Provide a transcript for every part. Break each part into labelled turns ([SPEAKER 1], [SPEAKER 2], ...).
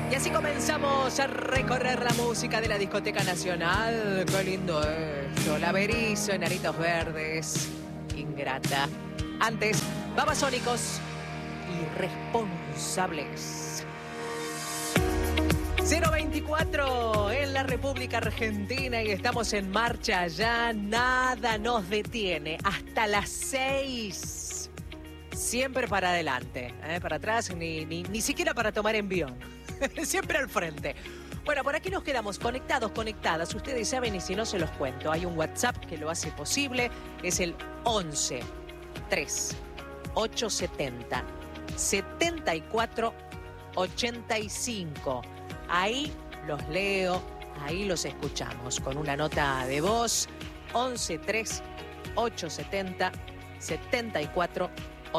[SPEAKER 1] Y así comenzamos a recorrer la música de la Discoteca Nacional. Qué lindo esto. Laberizo, Enanitos Verdes, Ingrata. Antes, Babasónicos, Irresponsables. 024 en la República Argentina y estamos en marcha ya. Nada nos detiene. Hasta las 6. Siempre para adelante, para atrás, ni siquiera para tomar envión. Siempre al frente. Bueno, por aquí nos quedamos conectados, conectadas. Ustedes saben y si no se los cuento. Hay un WhatsApp que lo hace posible. Es el 11 3 870 74 85. Ahí los leo, ahí los escuchamos con una nota de voz. 11 3 870 74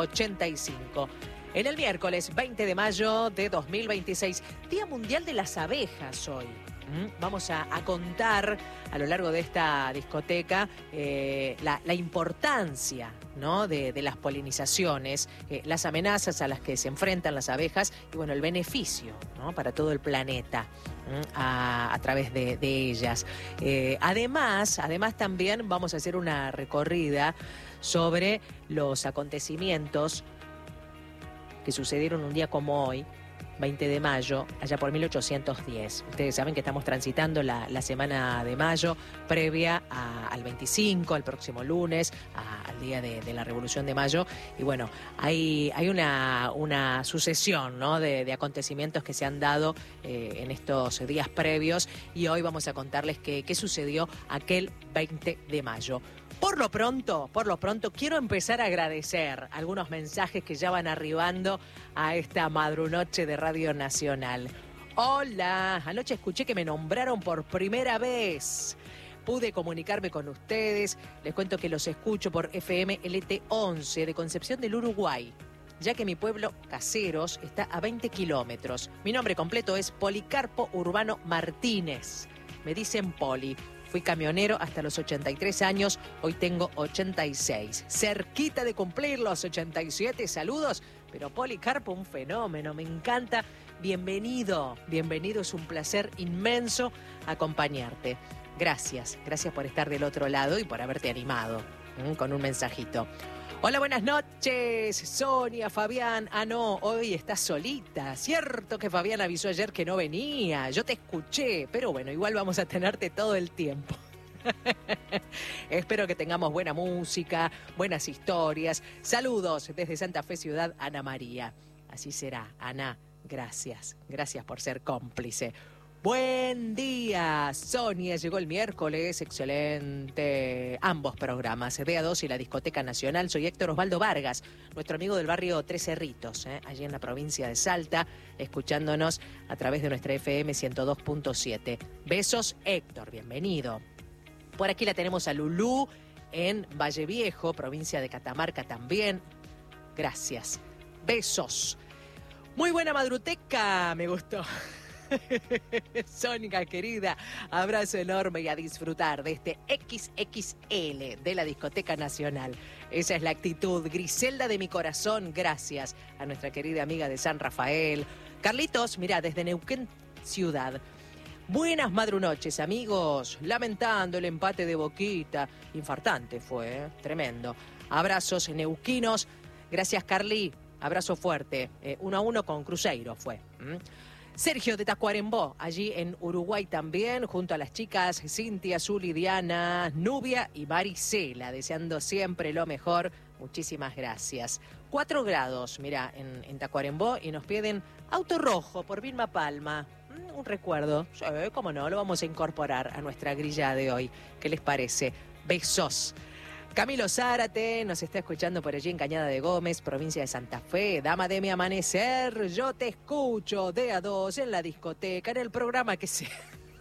[SPEAKER 1] 85. En el miércoles 20 de mayo de 2026, Día Mundial de las Abejas hoy. Vamos a contar a lo largo de esta discoteca la importancia, ¿no?, de las polinizaciones, las amenazas a las que se enfrentan las abejas y bueno, el beneficio, ¿no?, para todo el planeta a través de ellas. Además también vamos a hacer una recorrida sobre los acontecimientos que sucedieron un día como hoy, 20 de mayo, allá por 1810. Ustedes saben que estamos transitando la semana de mayo, previa al 25, al próximo lunes, al día de la Revolución de Mayo. Y bueno, hay una sucesión, ¿no?, de acontecimientos que se han dado en estos días previos. Y hoy vamos a contarles qué sucedió aquel 20 de mayo. Por lo pronto, quiero empezar a agradecer algunos mensajes que ya van arribando a esta madrunoche de Radio Nacional. Hola, anoche escuché que me nombraron por primera vez. Pude comunicarme con ustedes. Les cuento que los escucho por FM LT 11 de Concepción del Uruguay, ya que mi pueblo, Caseros, está a 20 kilómetros. Mi nombre completo es Policarpo Urbano Martínez. Me dicen Poli. Fui camionero hasta los 83 años, hoy tengo 86. Cerquita de cumplir los 87, saludos. Pero Policarpo, un fenómeno, me encanta. Bienvenido, es un placer inmenso acompañarte. Gracias por estar del otro lado y por haberte animado con un mensajito. Hola, buenas noches, Sonia, Fabián. Ah, no, hoy estás solita. Cierto que Fabián avisó ayer que no venía. Yo te escuché, pero bueno, igual vamos a tenerte todo el tiempo. Espero que tengamos buena música, buenas historias. Saludos desde Santa Fe, Ciudad, Ana María. Así será, Ana. Gracias por ser cómplice. Buen día, Sonia, llegó el miércoles, excelente. Ambos programas, DA2 y la Discoteca Nacional. Soy Héctor Osvaldo Vargas, nuestro amigo del barrio Tres Cerritos, allí en la provincia de Salta, escuchándonos a través de nuestra FM 102.7. Besos, Héctor, bienvenido. Por aquí la tenemos a Lulú en Valle Viejo, provincia de Catamarca también. Gracias. Besos. Muy buena madruteca, me gustó. Sónica querida, abrazo enorme y a disfrutar de este XXL de la Discoteca Nacional. Esa es la actitud. Griselda de mi corazón, gracias a nuestra querida amiga de San Rafael. Carlitos, mira, desde Neuquén Ciudad. Buenas madrunoches, amigos. Lamentando el empate de Boquita. Infartante fue, tremendo. Abrazos neuquinos. Gracias, Carly. Abrazo fuerte. 1-1 con Cruzeiro fue. Sergio de Tacuarembó, allí en Uruguay también, junto a las chicas Cintia, Zuli, Diana, Nubia y Maricela, deseando siempre lo mejor. Muchísimas gracias. 4 grados, mira, en Tacuarembó y nos piden Auto Rojo por Vilma Palma. Un recuerdo, sí, cómo no, lo vamos a incorporar a nuestra grilla de hoy. ¿Qué les parece? Besos. Camilo Zárate nos está escuchando por allí en Cañada de Gómez, provincia de Santa Fe. Dama de mi amanecer, yo te escucho DA2 en la discoteca, en el programa que sea.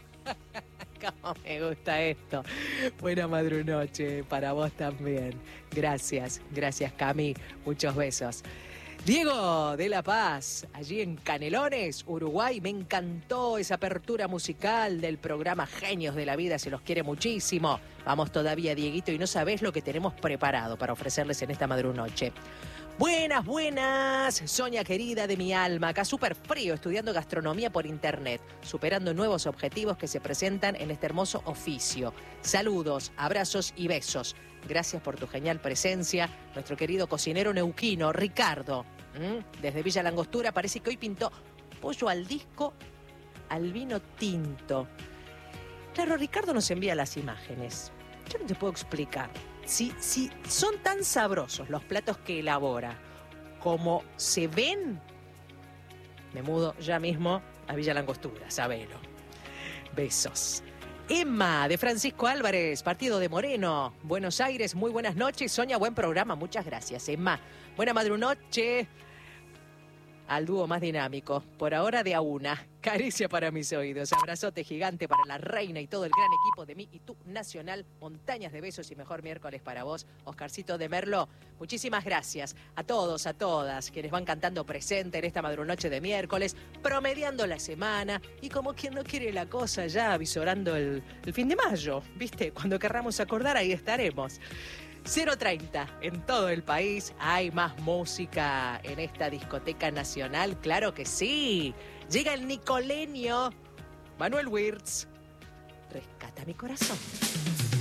[SPEAKER 1] Cómo me gusta esto. Buena madrunoche para vos también. Gracias Cami, muchos besos. Diego de La Paz, allí en Canelones, Uruguay. Me encantó esa apertura musical del programa Genios de la Vida, se los quiere muchísimo. Vamos todavía, Dieguito, y no sabés lo que tenemos preparado para ofrecerles en esta madrunoche. Buenas, buenas, Sonia querida de mi alma, acá súper frío, estudiando gastronomía por internet, superando nuevos objetivos que se presentan en este hermoso oficio. Saludos, abrazos y besos. Gracias por tu genial presencia, nuestro querido cocinero neuquino, Ricardo. Desde Villa Langostura parece que hoy pintó pollo al disco al vino tinto. Claro, Ricardo nos envía las imágenes. Yo no te puedo explicar. Si son tan sabrosos los platos que elabora como se ven, me mudo ya mismo a Villa Langostura, sabelo. Besos. Emma, de Francisco Álvarez, partido de Moreno, Buenos Aires, muy buenas noches. Sonia, buen programa, muchas gracias, Emma. Buena madrunoche al dúo más dinámico, por ahora de a una. Caricia para mis oídos, abrazote gigante para la reina y todo el gran equipo de mí y tú Nacional. Montañas de besos y mejor miércoles para vos, Oscarcito de Merlo. Muchísimas gracias a todos, a todas, quienes van cantando presente en esta madrunoche de miércoles, promediando la semana y como quien no quiere la cosa ya avisorando el fin de mayo, ¿viste? Cuando querramos acordar, ahí estaremos. 0:30 en todo el país. Hay más música en esta discoteca nacional, claro que sí. Llega el nicoleño Manuel Wirtz. Rescata mi corazón.